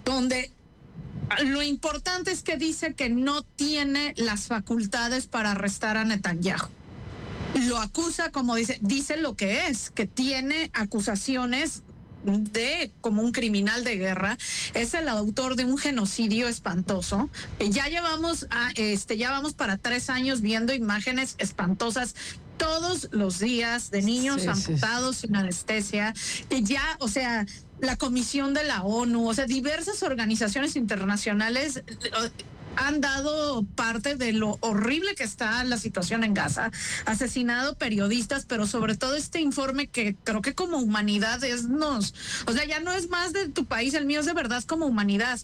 donde lo importante es que dice que no tiene las facultades para arrestar a Netanyahu. Lo acusa como dice lo que es, que tiene acusaciones de como un criminal de guerra, es el autor de un genocidio espantoso. Ya vamos para 3 años viendo imágenes espantosas todos los días de niños amputados sin anestesia, que ya, o sea, la Comisión de la ONU, o sea, diversas organizaciones internacionales han dado parte de lo horrible que está la situación en Gaza, asesinado periodistas, pero sobre todo este informe que creo que como humanidad o sea, ya no es más de tu país, el mío es de verdad como humanidad.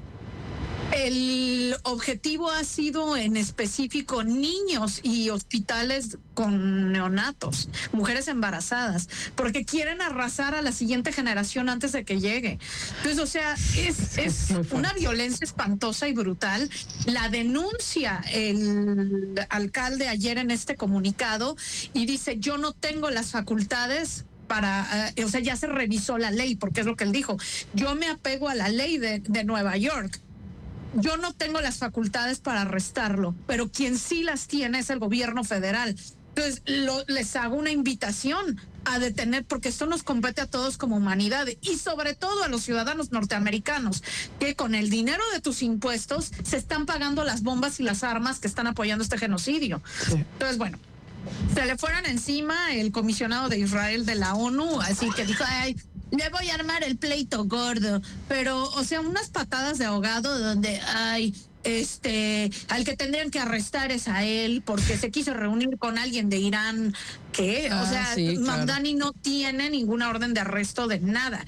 El objetivo ha sido en específico niños y hospitales con neonatos, mujeres embarazadas, porque quieren arrasar a la siguiente generación antes de que llegue. Entonces, o sea, es una violencia espantosa y brutal. La denuncia el alcalde ayer en este comunicado y dice, yo no tengo las facultades o sea, ya se revisó la ley, porque es lo que él dijo. Yo me apego a la ley de Nueva York. Yo no tengo las facultades para arrestarlo, pero quien sí las tiene es el gobierno federal. Entonces, les hago una invitación a detener, porque esto nos compete a todos como humanidad y sobre todo a los ciudadanos norteamericanos, que con el dinero de tus impuestos se están pagando las bombas y las armas que están apoyando este genocidio. Sí. Entonces, bueno, se le fueron encima el comisionado de Israel de la ONU, así que dijo, ay, le voy a armar el pleito gordo, pero, o sea, unas patadas de ahogado donde, ay, al que tendrían que arrestar es a él porque se quiso reunir con alguien de Irán, que, o sea, sí, Mamdani no tiene ninguna orden de arresto de nada.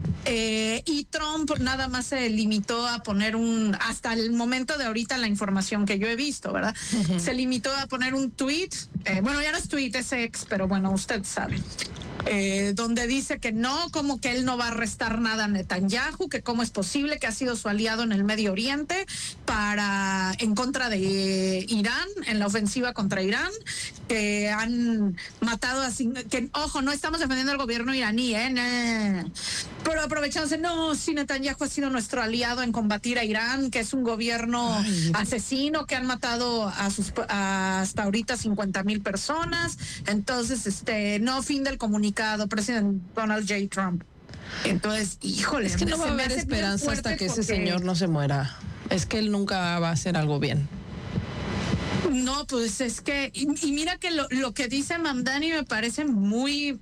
Y Trump nada más se limitó a poner hasta el momento de ahorita la información que yo he visto, ¿verdad? Se limitó a poner un tweet, bueno, ya no es tweet, es ex, pero bueno, usted sabe. Donde dice que no, como que él no va a arrestar nada a Netanyahu, que cómo es posible, que ha sido su aliado en el Medio Oriente en contra de Irán, en la ofensiva contra Irán, que han matado que ojo, no estamos defendiendo al gobierno iraní, pero aprovechándose, no, si Netanyahu ha sido nuestro aliado en combatir a Irán, que es un gobierno asesino, que han matado hasta ahorita 50,000 personas, entonces, no, fin del comunicado, presidente Donald J. Trump. Entonces, híjole, es que no va a haber esperanza hasta que ese señor no se muera. Es que él nunca va a hacer algo bien. No, pues es que, y mira que lo que dice Mamdani me parece muy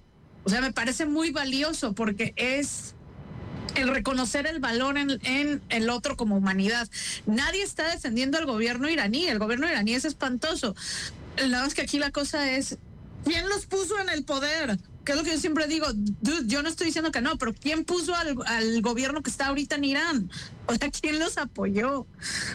valioso, porque es el reconocer el valor en el otro como humanidad. Nadie está defendiendo al gobierno iraní, el gobierno iraní es espantoso. Nada más que aquí la cosa es, ¿quién los puso en el poder? Que es lo que yo siempre digo, dude, yo no estoy diciendo que no, pero ¿quién puso al gobierno que está ahorita en Irán? O sea, ¿quién los apoyó?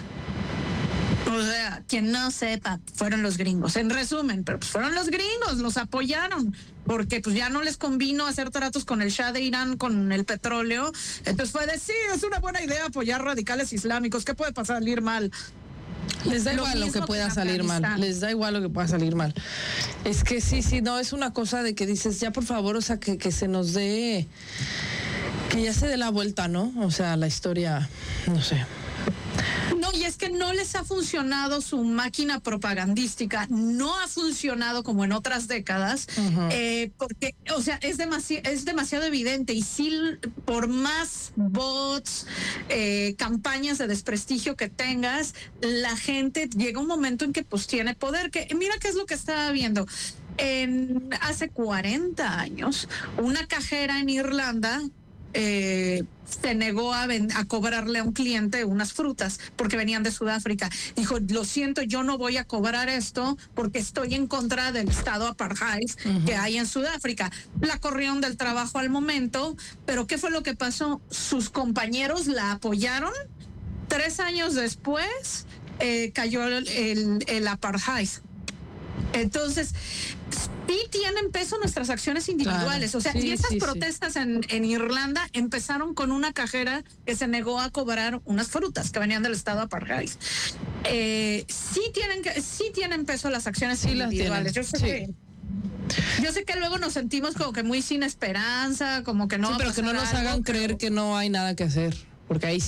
O sea, quien no sepa, fueron los gringos. En resumen, pero pues fueron los gringos, los apoyaron, porque pues ya no les convino hacer tratos con el Shah de Irán, con el petróleo. Entonces fue de, sí, es una buena idea apoyar radicales islámicos, ¿qué puede salir mal? Les da igual lo que pueda salir mal, les da igual lo que pueda salir mal. Es que sí, no, es una cosa de que dices, ya por favor, o sea, que se nos dé, que ya se dé la vuelta, ¿no? O sea, la historia, no sé. No, y es que no les ha funcionado su máquina propagandística, no ha funcionado como en otras décadas, porque, o sea, es demasiado evidente, y sí, por más bots, campañas de desprestigio que tengas, la gente llega un momento en que pues tiene poder, que mira qué es lo que estaba viendo. Hace 40 años, una cajera en Irlanda se negó a cobrarle a un cliente unas frutas porque venían de Sudáfrica. Dijo, lo siento, yo no voy a cobrar esto porque estoy en contra del estado apartheid que hay en Sudáfrica. La corrieron del trabajo al momento, pero ¿qué fue lo que pasó? Sus compañeros la apoyaron. 3 años después cayó el apartheid. Entonces, sí tienen peso nuestras acciones individuales. Claro, o sea, y esas protestas en Irlanda empezaron con una cajera que se negó a cobrar unas frutas que venían del estado apartheid. Sí tienen peso las acciones individuales. Yo sé que luego nos sentimos como que muy sin esperanza, como que no. Sí, pero que no nos hagan creer que no hay nada que hacer, porque ahí